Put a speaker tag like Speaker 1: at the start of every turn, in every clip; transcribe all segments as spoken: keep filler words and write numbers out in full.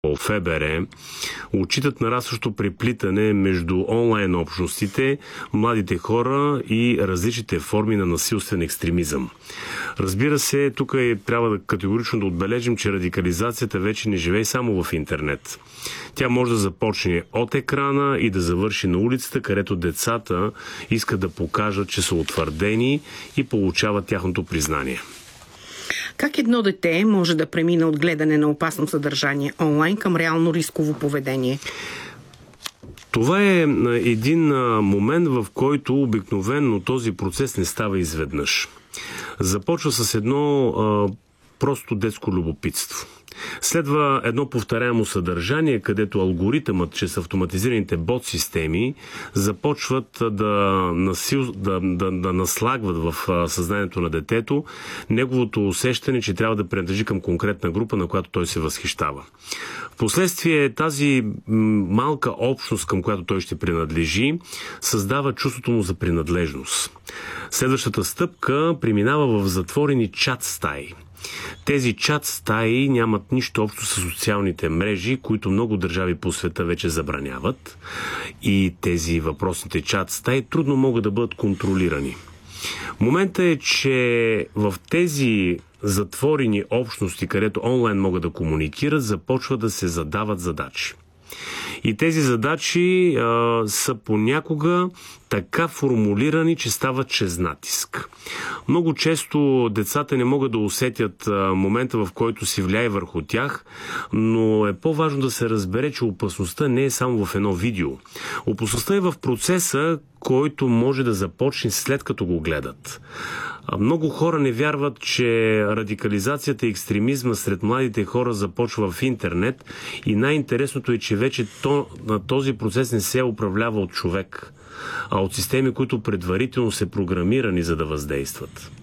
Speaker 1: ФБР отчитат нарастващо преплитане между онлайн общностите, младите хора и различните форми на насилствен екстремизъм. Разбира се, тук е, трябва да категорично да отбележим, че радикализацията вече не живее само в интернет. Тя може да започне от екрана и да завърши на улицата, където децата искат да покажат, че са утвърдени и получават тяхното признание.
Speaker 2: Как едно дете може да премине от гледане на опасно съдържание онлайн към реално рисково поведение?
Speaker 1: Това е един момент, в който обикновено този процес не става изведнъж. Започва с едно а, просто детско любопитство. Следва едно повторяемо съдържание, където алгоритъмът, чрез автоматизираните бот-системи, започват да, насил, да, да, да наслагват в съзнанието на детето неговото усещане, че трябва да принадлежи към конкретна група, на която той се възхищава. Впоследствие тази малка общност, към която той ще принадлежи, създава чувството му за принадлежност. Следващата стъпка преминава в затворени чат стаи. Тези чат стаи нямат нищо общо с социалните мрежи, които много държави по света вече забраняват, и тези въпросните чат стаи трудно могат да бъдат контролирани. Моментът е, че в тези затворени общности, където онлайн могат да комуникират, започват да се задават задачи. И тези задачи а, са понякога така формулирани, че стават чрез натиск. Много често децата не могат да усетят а, момента, в който си влияе върху тях, но е по-важно да се разбере, че опасността не е само в едно видео. Опасността е в процеса, който може да започне след като го гледат. Много хора не вярват, че радикализацията и екстремизма сред младите хора започва в интернет, и най-интересното е, че вече то, този процес не се управлява от човек, а от системи, които предварително са програмирани, за да въздействат.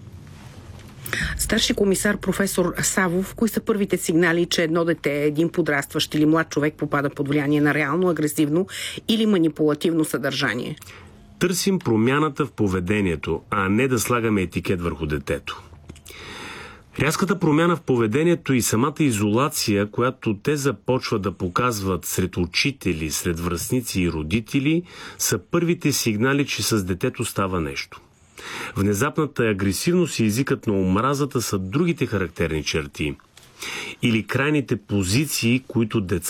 Speaker 2: Старши комисар професор Савов, кои са първите сигнали, че едно дете, един подрастващ или млад човек попада под влияние на реално, агресивно или манипулативно съдържание?
Speaker 1: Търсим промяната в поведението, а не да слагаме етикет върху детето. Рязката промяна в поведението и самата изолация, която те започват да показват сред учители, сред връстници и родители, са първите сигнали, че с детето става нещо. Внезапната агресивност и езикът на омразата са другите характерни черти или крайните позиции, които деца